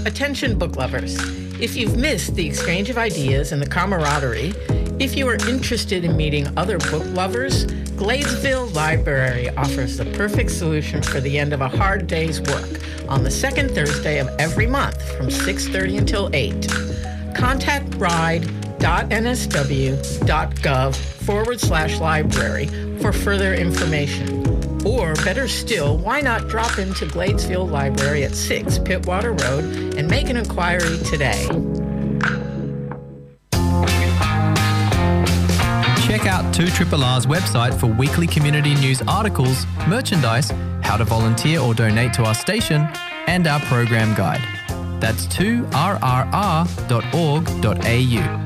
Attention book lovers. If you've missed the exchange of ideas and the camaraderie, if you are interested in meeting other book lovers, Gladesville Library offers the perfect solution for the end of a hard day's work on the second Thursday of every month from 6:30 until 8. Contact ride.nsw.gov/library for further information. Or better still, why not drop into Gladesville Library at 6 Pittwater Road and make an inquiry today. Check out 2RRR's website for weekly community news articles, merchandise, how to volunteer or donate to our station, and our program guide. That's 2rrr.org.au.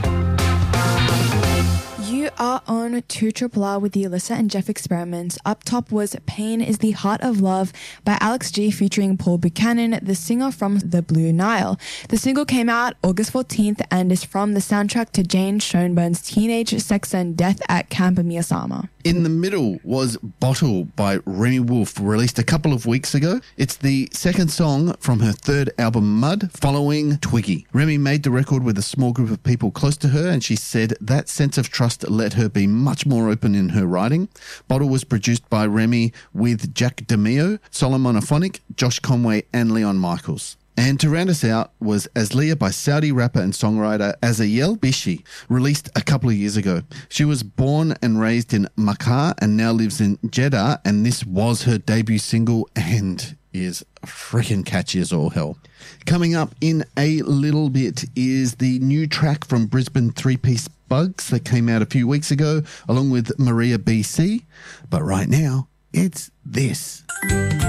You are on 2RRR with the Alyssa and Jeff experiments. Up top was Pain is the Heart of Love by Alex G featuring Paul Buchanan, the singer from The Blue Nile. The single came out August 14th and is from the soundtrack to Jane Schoenberg's Teenage Sex and Death at Camp Miasama. In the middle was Bottle by Remi Wolf, released a couple of weeks ago. It's the second song from her third album, Mud, following Twiggy. Remi made the record with a small group of people close to her, and she said that sense of trust let her be much more open in her writing. Bottle was produced by Remi with Jack DeMeo, Solomon Aphonic, Josh Conway, and Leon Michaels. And to round us out was Asliya by Saudi rapper and songwriter Azayel Bishi, released a couple of years ago. She was born and raised in Makkah and now lives in Jeddah, and this was her debut single and is freaking catchy as all hell. Coming up in a little bit is the new track from Brisbane three-piece Bugs that came out a few weeks ago, along with Maria BC. But right now, it's this.